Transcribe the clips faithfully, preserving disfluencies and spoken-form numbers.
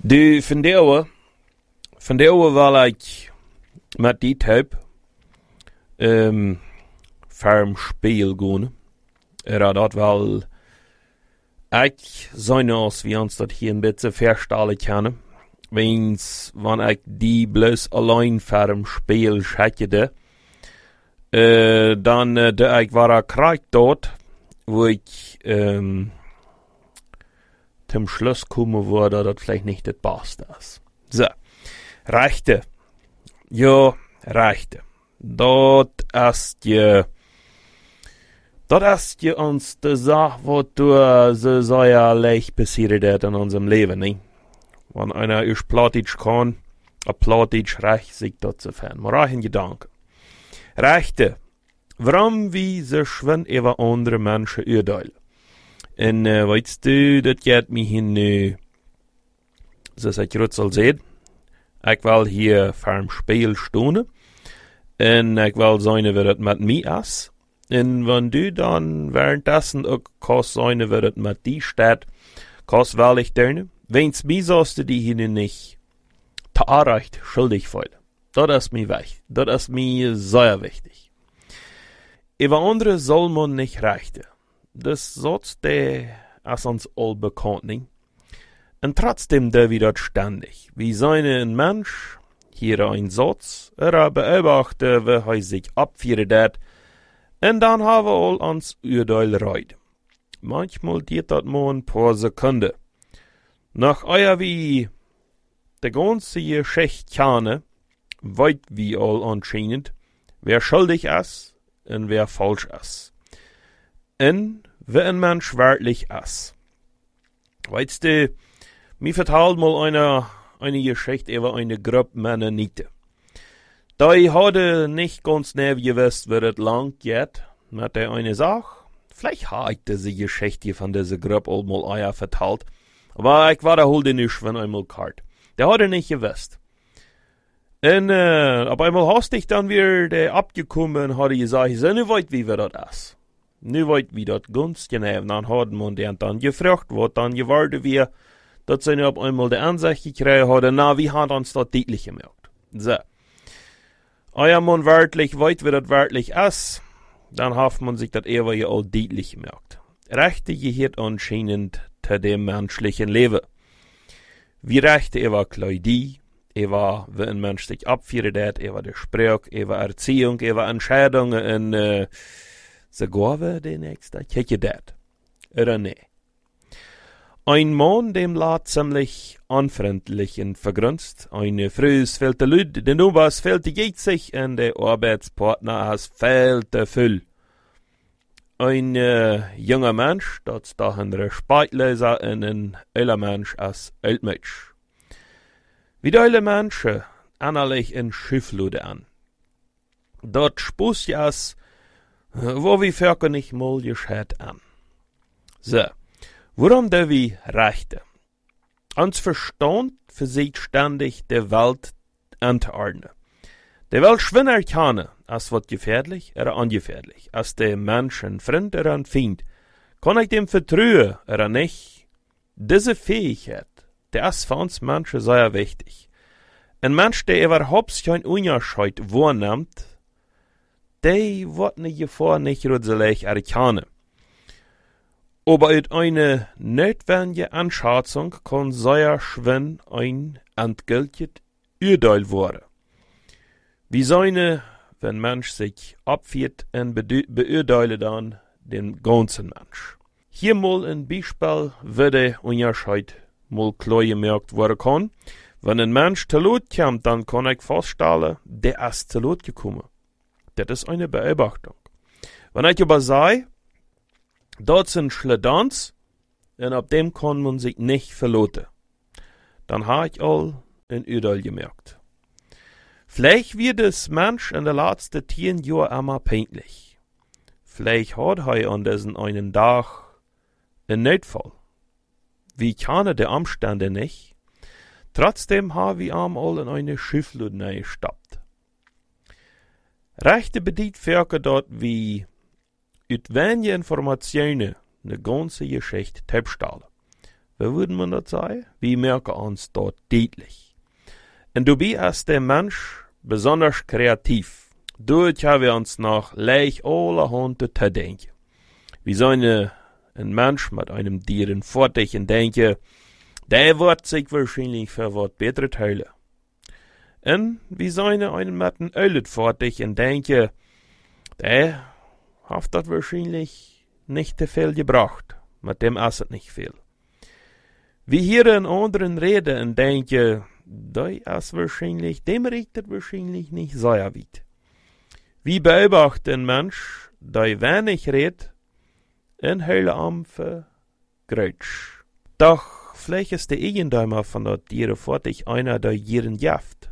Du, vandaag, vandaag wil ik met die type um, farm speel gaan. Er dat wel, ik zijn als we ons dat hier een beetje verstalen kunnen. Wens, wanneer ik die bloos alleen farm speel schatte, uh, dan uh, de ik waar krijg dort, wo ik um, zum Schluss kommen würde, dat vielleicht nicht das Beste ist. So, Rechte. Ja, Rechte. Dat ist je, dat ist je uns de Sache, wo du so sehr leicht passiert in unserem Leben, ne? Wenn einer ist Plattdeutsch kann, a Plattdeutsch recht sich dort zu finden. Maar ein Gedanke. Rechte. Warum wie so schwen über andere Menschen urteilen? En uh, weißt du, dat gaat mij hin nu, zoals ik het al zei, ik wil hier farm speel stonen, en ik wil zijn wat het met mij is, en wanneer du dan währenddessen ook kan zijn wat het met die staat, kan wel ik doen, wens mij zoals du die hier niet te aanrecht schuldig voelen. Dat is mij wichtig, dat is mij zeer wichtig. Über andere soll man nicht rechten. Das Satz, der ist uns all bekannt, nicht? Und trotzdem der wir dort ständig. Wie seine ein Mensch, hier ein Satz, er beobachte, wie er sich abführt, und dann haben wir all ans Urteil reid. Manchmal geht das mal ein paar Sekunden. Nach euer wie der ganze Geschichte kennen, weit wie all anscheinend, wer schuldig ist und wer falsch ist. En wie ein Mensch wirklich ist. Weißt du, mir vertelt mal eine, eine Geschichte über eine Gruppe Mennoniten. Die hatte nicht ganz genau gewusst, wie das lang geht, mit der eine Sache. Vielleicht habe ich diese Geschichte von dieser Gruppe auch mal euer vertelt, aber ich wiederhole nicht, wenn einmal kalt. Der hatte nicht gewusst. Und, äh, aber einmal hastig dann wieder der abgekommen und hatte gesagt, ich sehe nicht weit, wie wir das ist. Nu weet wie dat ganz genau, dann hadden man den dann gefragt, wat dann geworden wir, dat sie auf einmal die Ansicht gekriegt hadden, na, wie hat uns das deutlich gemerkt. So. Euer man wirklich weit, wie das wirklich ist, dann hat man sich das eher ja all deutlich gemerkt. Rechte gehört anscheinend zu dem menschlichen Leben. Wie Rechte über Kleidie, über wie ein Mensch sich abführt, über die Sprache, über Erziehung, über Entscheidungen und, äh, sogar wir den nächsten Kirche dat. Oder ne. Ein Mann, dem la ziemlich unfreundlich und vergrunzt. Eine Frau ist viel zu lüd, den Ober viel zu geizig und der Arbeitspartner ist viel zu viel. Ein äh, junger Mensch, das da ein Respektloser und ein älter Mensch ist altmensch. Wie die älter Menschen annerlich in Schifflude an. Dort spuss ja es wo wir förken nicht mal gescheit an. So, warum der wir rechte? Uns Verstand versiegt ständig der Welt anzuordnen. Der Welt schwinner erkennen, als wat gefährlich oder ungefährlich, als der Mensch ein Freund oder ein Feind. Kann ich dem vertrauen oder nicht? Diese Fähigkeit, der ist für uns Menschen sehr wichtig. Ein Mensch, der überhaupt kein Unterschied wahrnimmt, die wird nicht Gefahr nicht rützelig erkennen. Aber uit eine notwendige Anschätzung kann sehr schwer ein endgültiges Urteil werden. Wie seine, wenn Mensch sich abführt und beurteilt dann den ganzen Mensch. Hier mal ein Beispiel, wie der Unterschied mal klar gemerkt werden kann. Wenn ein Mensch zu Lot kommt, dann kann ich feststellen, der ist zu Lot gekommen. Das ist eine Beobachtung. Wenn ich aber sage, dort sind Schledans, und ab dem kann man sich nicht verloten, dann habe ich all ein Urteil gemerkt. Vielleicht wird es Mensch in den letzten zehn Jahren immer peinlich. Vielleicht hat er an diesen einen Tag einen Notfall. Wir kennen die Umstände nicht. Trotzdem haben wir ihm all in eine Schifflade gestappt. Rechte bedient werken dort wie uit wenige Informationen eine ganze Geschichte tepstalen. wie würde man das sagen? Wir merken uns dort deutlich. Und du bist als der Mensch besonders kreativ. Dort haben wir uns noch leicht allerhand zu denken. Wie so eine, ein Mensch mit einem Tieren fortdurch denken, der wird sich wahrscheinlich für was Besseres heilen. Und wie so eine, einen mit einem Eulet fortdurch denken, der hat das wahrscheinlich nicht zu viel gebracht. Mit dem ist es nicht viel. Wie hier in anderen reden und denken, da ist wahrscheinlich, dem riecht es wahrscheinlich nicht so weit. Wie beobachtet ein Mensch, der wenig redet, in Höhle am vergrötsch. Doch vielleicht ist der Eigendäumer von der Tiere fortig einer, der ihren jaft.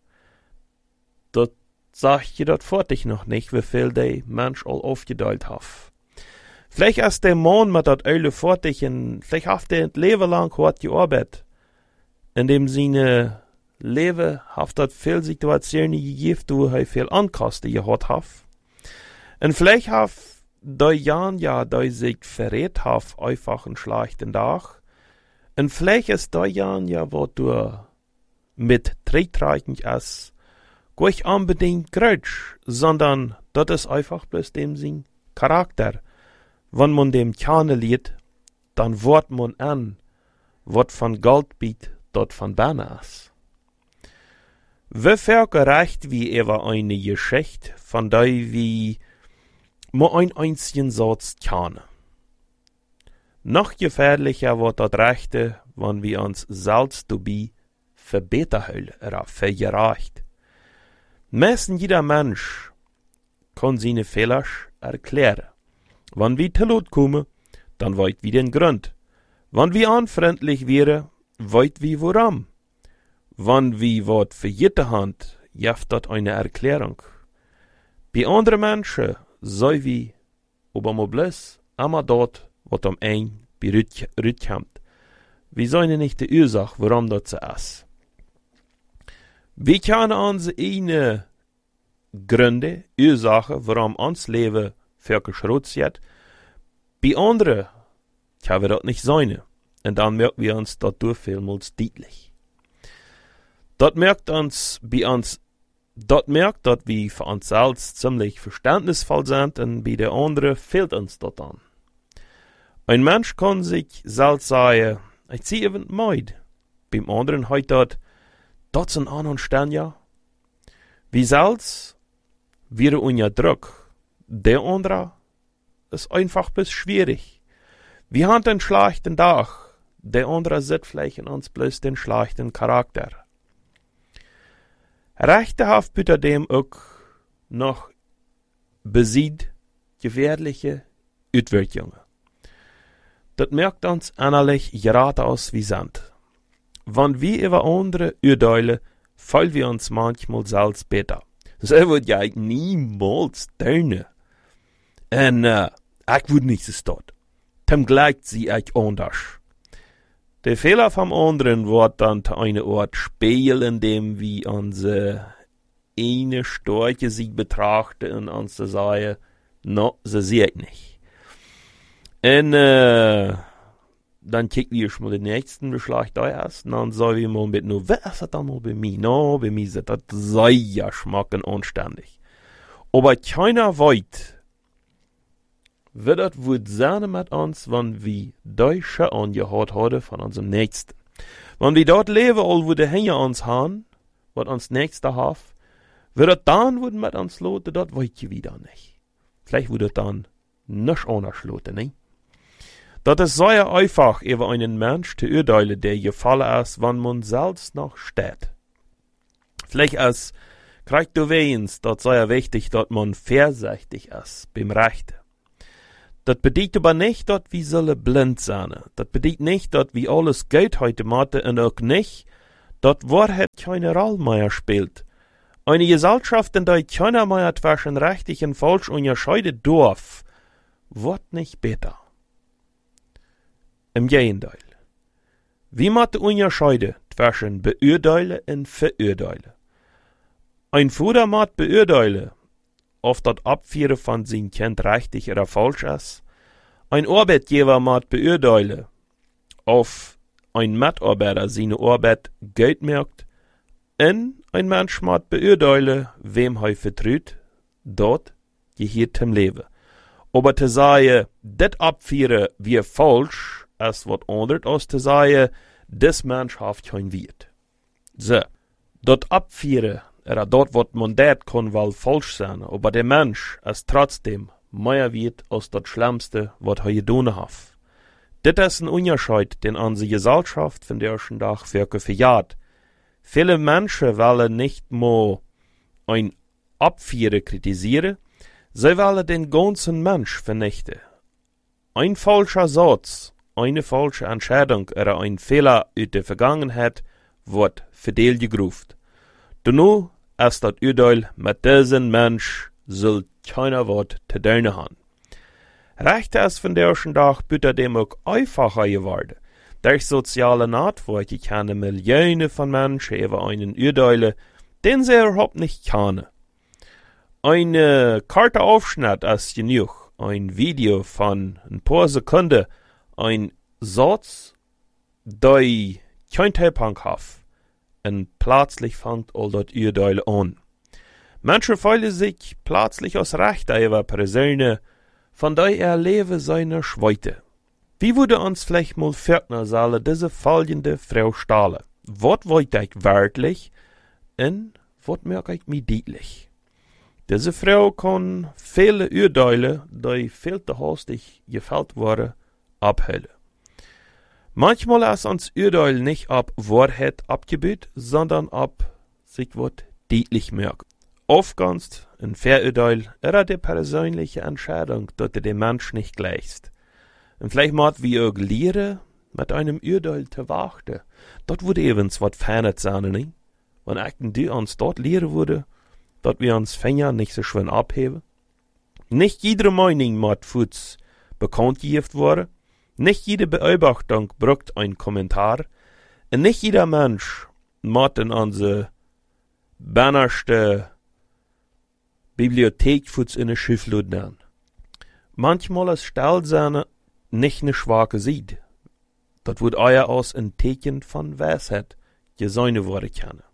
Dort sagt je dort fortig noch nicht, wie viel der Mensch all aufgedeilt hat. Vielleicht ist der Mann mit dat Eule fortig und vielleicht hat er ein Leben lang hart gearbeitet. In dem seine Leben hat dat viel Situationen gegeben, wo er viel Ankosten gehabt hat. Und vielleicht hat der Jan ja, der sich verrät hat, einfach einen schlechten Tag. Und vielleicht ist der Jan ja, wo du mit trägtreichend ist, gar nicht unbedingt grötsch, sondern das ist einfach bloß dem sein Charakter. Wenn man dem Kerne liet, dann wird man an, wat von Gold biet, dort von Berne ist. Wie viel gerecht wie ever eine Geschichte, von der wie nur ein einzigen Satz kennen. Noch gefährlicher wird das Rechte, wenn wir uns selbst dabei verbessern oder vergerecht. Meistens jeder Mensch kann seine Fehler erklären. Wenn wir zu laut kommen, dann weit wir den Grund. Wenn wir unfreundlich wären, weit wir warum. Wenn wir wat verjitten haben, jaft dat eine Erklärung. Bei anderen Menschen sei wie, aber mal bloß, immer dort, wat am ein berührt. Wir sollen nicht die Ursache, warum das so ist. Wir kennen unsere eigenen Gründe, Ursachen, warum uns Leben vergeschrotzt wird. Bei anderen können wir das nicht sein. Und dann merken wir uns das durch vielmals deutlich. Das merkt uns bei uns, das merkt, dass wir für uns selbst ziemlich verständnisvoll sind und bei der anderen fehlt uns das an. Ein Mensch kann sich selbst sagen, ich ziehe eben meid. Beim anderen heißt das, das ist ein anderer Stand ja. Wie selbst wäre unser Druck. Der andere ist einfach bis schwierig. Wir haben einen schlechten Tag. Der andere sieht vielleicht in uns bloß den schlechten Charakter. Rechterhaft bitte dem auch noch besieht gefährliche Utwirkungen. Das merkt uns innerlich geradeaus wie Sand. Wenn wir über andere urteilen, fühlen wir uns manchmal selbst besser. Das wird ja niemals tun. Und äh, ich würde nicht so dort. Dem gleicht sie euch anders. Der Fehler vom anderen wird dann zu einer Art Spiel, in dem wir unsere eine Stärke sich betrachten und uns sagen, no, so sehe ich nicht. Und äh, dann kicken wir schon mal den nächsten Beschlag da erst, und dann sagen wir mal mit, no, wer ist das dann mal bei mir? No, bei mir ist das sehr schmacken unständig. Aber keiner weiß, wird das wohl sein mit uns, wenn wir Deutsche angehört haben von unserem Nächsten. Wenn wir dort leben, all wo die Hänge uns haben, was uns Nächster hat, wird das dann wohl mit uns loten, das weiß ich wieder nicht. Vielleicht wird das dann nicht anders loten, ne? Das ist sehr einfach, über einen Mensch zu urteilen, der gefallen ist, wenn man selbst noch steht. Vielleicht ist, kriegt du wehens, das sehr wichtig, dass man vorsichtig ist beim Rechten. Das bedeutet aber nicht, dass wir sollen blind sein. Das bedeutet nicht, dass wir alles Geld heute machen und auch nicht, dass Wahrheit keine Rolle mehr spielt. Eine Gesellschaft, in der keiner mehr zwischen richtig und falsch unterscheiden darf, wird nicht besser. Im Gegenteil. Wie müssen unterscheiden zwischen beurteilen und verurteilen? Ein Vater muss beurteilen, ob das Abführen von seinem Kind richtig oder falsch ist. Ein Arbeitgeber muss beurteilen, auf ein Mitarbeiter seine Arbeit Geld merkt, en ein Mensch mat beurteilen, wem hij vertraut, dort gehört hem Leben. Aber zu sagen, dit abführen wie falsch, ist wat anders als zu sagen, des Mensch hat kein Wert. So, dort abführen, oder dort wat man dat kann, weil falsch sein, aber der Mensch ist trotzdem mehr wert als das Schlimmste, was er getan hat. Dit ist ein Unterschied, den unsere Gesellschaft von der ersten Tag wirklich verjagt. Viele Menschen wollen nicht nur ein Abführen kritisieren, sie wollen den ganzen Mensch vernichten. Ein falscher Satz, eine falsche Entscheidung oder ein Fehler aus der Vergangenheit wird verdelt gegruft. Dennoch ist das Urteil, mit diesem Mensch soll keiner Wort zu tun haben. Recht ist von der ersten Tag bitte dem auch einfacher geworden. Durch soziale Networks kennen Millionen von Menschen über einen Urteil, den sie überhaupt nicht kennen. Ein äh, kurzer Aufschnitt ist genug. Ein Video von ein paar Sekunden, ein Satz, der kein Zusammenhang hat. Und plötzlich fängt all das Urteil an. Menschen fühlen sich plötzlich aus Recht über Personen, von der er Leben seiner Schweite. Wie würde uns vielleicht mal Viertner sollen diese folgende Frau stahlen? Was wollt ich wörtlich und was merke ich mir deutlich? Diese Frau kann viele Urteile, die viel zu hastig gefällt wurden, abhellen. Manchmal ist uns Urteil nicht ab Wahrheit abgebaut, sondern ab sich was deutlich merkt. Oft ganz ein Verurteil oder die persönliche Entscheidung, dass der Mensch nicht gleicht. Und vielleicht mal wir auch lernen, mit einem Urteil zu warten. Dort würde evens was verändert sein, nicht? Wenn eigentlich die uns dort lehren würde, dass wir uns Finger nicht so schön abheben. Nicht jede Meinung mit Fuß bekannt gegeben wurde. Nicht jede Beobachtung braucht einen Kommentar. Und nicht jeder Mensch muss in unsere bannerste Bibliothek Fuß in eine Schifflud nehmen. Manchmal ist Stellseine nicht eine schwache Seite. Das wird euer aus ein Teken von Weisheit gesehen worden können.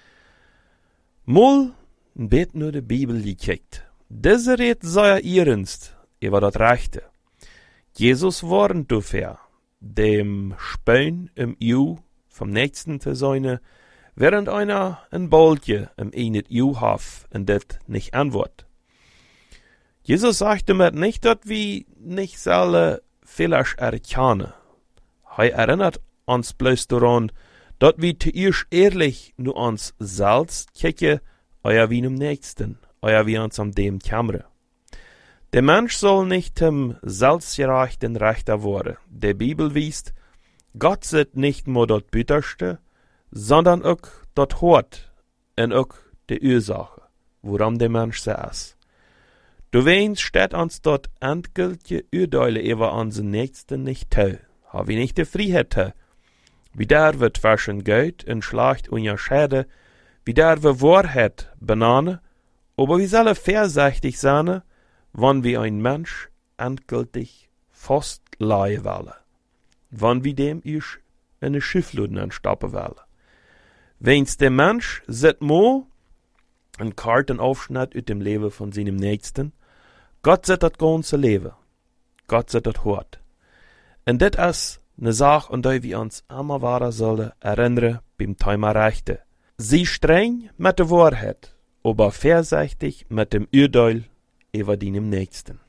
Mal ein bet nur die Bibel gekickt. Diese Red sei ernst über das Rechte. Jesus warnt dafür, dem Spein im Ju vom Nächsten zu sein, während einer ein Boltje im einen Ju hat und das nicht antwortet. Jesus sagte damit nicht, dass wir nicht sollen vielleicht erkennen. Er erinnert uns bloß daran, dass wir zuerst ehrlich nur uns selbst kicken, euer wie im Nächsten, euer wie uns am dem Kämmer. Der Mensch soll nicht im selbstgerechten Rechter werden. Der Bibel wiest, Gott sieht nicht nur das Bitterste, sondern auch das Hort und auch die Ursache, woran der Mensch so ist. Du weinst, steht uns dort endgültige Urteile über unseren Nächsten nicht zu. Haben wir nicht die Freiheit. Wie der wird zwischen Geld und Schlacht unterscheiden, wie der wir Wahrheit benennen, aber wie soll er vorsichtig sein, wenn wir ein Mensch endgültig fast leihen wollen, wenn wir dem ich in eine Schiffluden anstappen wollen. Wenn's der Mensch sieht mo einen Kartenaufschnitt aus dem Leben von seinem Nächsten, Gott sieht das ganze Leben. Gott sieht das Hort. Und das ist eine Sache, an die wir uns immer wahr sollen erinnern beim Thema Rechte. Sie streng mit der Wahrheit, aber vorsichtig mit dem Urteil über deinem Nächsten.